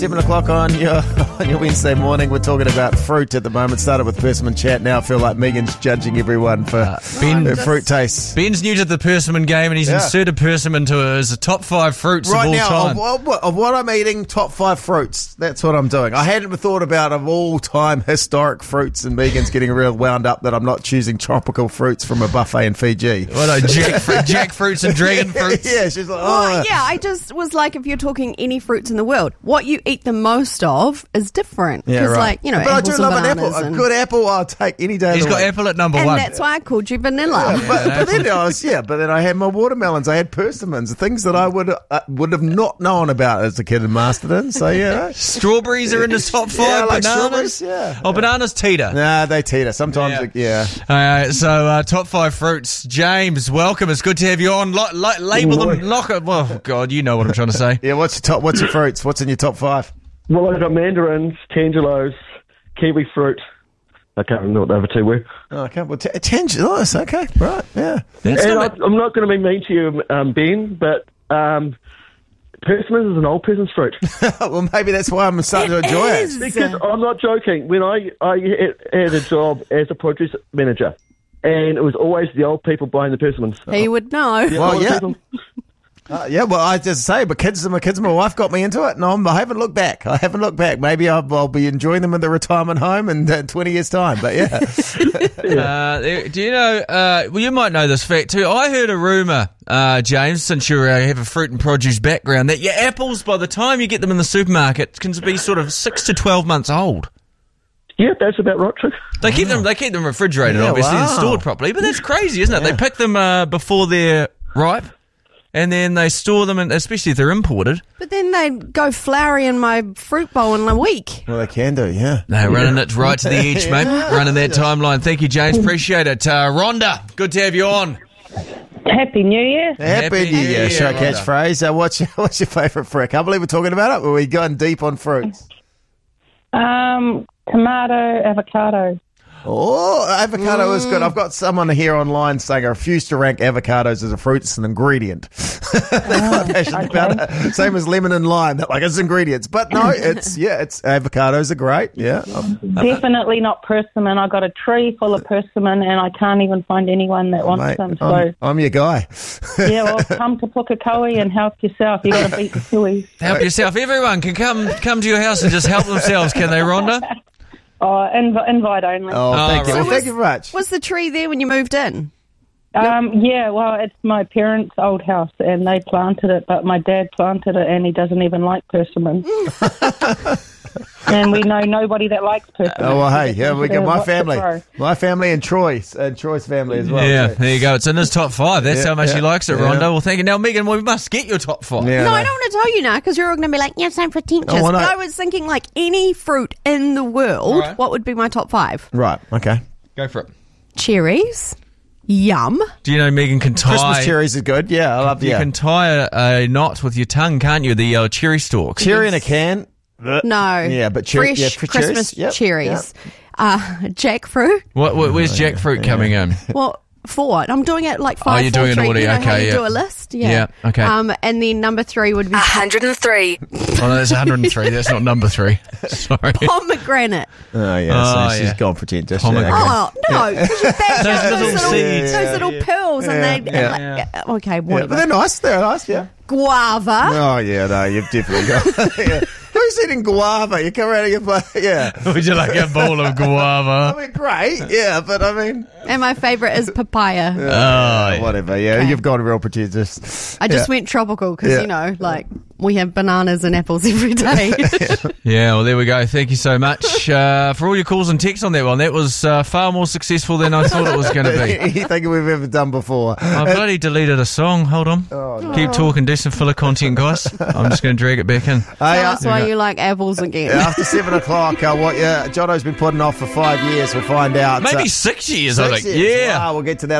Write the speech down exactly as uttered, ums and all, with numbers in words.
Seven o'clock on your on your Wednesday morning. We're talking about fruit at the moment. Started with Persimmon chat. Now I feel like Megan's judging everyone for uh, Ben, their fruit tastes. Ben's new to the persimmon game, and he's Yeah. inserted persimmon to his top five fruits Right of all now, time. of, of, of what I'm eating, top five fruits. That's what I'm doing. I hadn't thought about of all time historic fruits, and Megan's getting real wound up that I'm not choosing tropical fruits from a buffet in Fiji. What are jackfruit, jackfruits and dragon fruits? Yeah, she's like, oh. Well, yeah, I just was like, if you're talking any fruits in the world, what you eat the most of is different. Yeah, Because, right. like, you know, but I apples do love and an apple. bananas A and, good apple, I'll take any day. He's of the got week. apple at number and one. that's why I called you vanilla. Yeah, but, but then I was, yeah, but then I had my watermelons, I had persimmons, things that I would uh, would have not known about as a kid in Masterton. So yeah, Strawberries are in the top five. Yeah, I like bananas, strawberries, yeah. Oh, bananas teeter. nah, they teeter sometimes. Yeah. Yeah, All right, so uh, top five fruits. James, welcome. It's good to have you on. Lo- lo- label them. Lock it. Well, God, you know what I'm trying to say. yeah. What's your top? What's your fruits? What's in your top five? Well, I've got mandarins, tangelos, kiwi fruit. I can't remember what the other two were. Oh, okay, well, t- tangerines. Okay, right, yeah. That's and not I, I'm not going to be mean to you, um, Ben, but um, persimmon is an old person's fruit. Well, maybe that's why I'm starting to enjoy is. it. Because I'm not joking. When I, I had a job as a produce manager, and it was always the old people buying the persimmons. He would know. The Well, old yeah. people- Uh, yeah, well, I just say, but kids, my kids, and my wife got me into it, and I'm, I haven't looked back. I haven't looked back. Maybe I'll, I'll be enjoying them in the retirement home in uh, twenty years' time. But yeah, Uh, there- do you know, uh, well, you might know this fact too. I heard a rumour, uh, James, since you uh, have a fruit and produce background, that your apples, by the time you get them in the supermarket, can be sort of six to twelve months old. Yeah, that's about right, too. They keep them, they keep them refrigerated, Yeah, obviously, and wow. stored properly. But that's crazy, isn't it? They pick them uh, before they're ripe, and then they store them, in, especially if they're imported. But then they go flowery in my fruit bowl in a week. well, they can do. Yeah. They're running it right to the edge, mate. Running that timeline. Thank you, James. Appreciate it. Uh, Rhonda, good to have you on. Happy New Year. Happy, Happy New New Year, Year, show Rhonda. catchphrase. Uh, what's your, what's your favourite fruit? I can't believe we're talking about it, but we're going deep on fruits. Um, tomato, avocado. Oh, avocado is good. I've got someone here online saying I refuse to rank avocados as a fruit. It's an ingredient. They're quite passionate about it. Same as lemon and lime. They're like, it's ingredients. But no, it's, yeah, it's avocados are great. Yeah. Definitely not persimmon. I got a tree full of persimmon, and I can't even find anyone that wants Mate, them. So I'm, I'm your guy. yeah, well, come to Pukekohe and help yourself. You got to beat the Kiwis. Help yourself. Everyone can come come to your house and just help themselves, can they, Rhonda? Oh, inv- invite only. Oh, thank you. right. Well, thank you very much. Was the tree there when you moved in? Um, yeah, well, it's my parents' old house, and they planted it, but my dad planted it, and he doesn't even like persimmon. And we know nobody that likes persimmon. Oh, well, hey, yeah, we got my What's the family. pro? My family and Troy's, and Troy's family as well. Yeah, too. there you go. It's in his top five. That's Yeah, how much yeah, he likes it, yeah. Rhonda. Well, thank you. Now, Megan, we must get your top five. Yeah, No, I don't want to tell you now because you're all going to be like, yes, I'm pretentious. Oh, well, no. But I was thinking, like, any fruit in the world, All right. what would be my top five? Right, okay. Go for it. Cherries. Yum. Do you know Megan can tie... Christmas cherries are good. Yeah, I love You yeah. can tie a, a knot with your tongue, can't you? The uh, cherry stalks. Cherry in a can. No. Yeah, but cherry- Fresh yeah, for Christmas cherries. Yep, cherries. Uh, jackfruit. What, what, where's jackfruit coming in? Well, for what? I'm doing it like five, Oh, you're four, doing an three. order, You know how okay, you yeah. do a list? Yeah. Yeah, okay. Um, and then number three would be one hundred three. Oh, no, that's one hundred three. That's not number three. Sorry. pomegranate. Oh, yeah, Oh, so she's yeah. gone pretentious. Pomegranate. Yeah. Oh, no, because you bash Those out those little little, seeds. those little pills Yeah, and they, yeah. and like, okay, Yeah, whatever. but they're nice. They're nice, yeah. Guava. Oh, yeah, no, you've definitely got... yeah. Who's eating guava? You come around and you play... Yeah. Would you like a bowl of I guava? mean, great, yeah, but I mean... And my favourite is papaya. Oh, yeah. Whatever, yeah, Okay. you've gone real pretentious. I just Yeah. went tropical because, Yeah. you know, like, we have bananas and apples every day. Yeah, well, there we go. Thank you so much uh, for all your calls and texts on that one. That was uh, far more successful than I thought it was going to be. Anything we've ever done before. I bloody deleted a song. Hold on. Oh, Keep talking. Do some filler content, guys. I'm just going to drag it back in. Hey, Tell uh, us why you like apples again. after seven o'clock, uh, what yeah, Jono's been putting off for five years. We'll find out. Maybe uh, six years, I six think. years. Yeah. Wow, we'll get to that.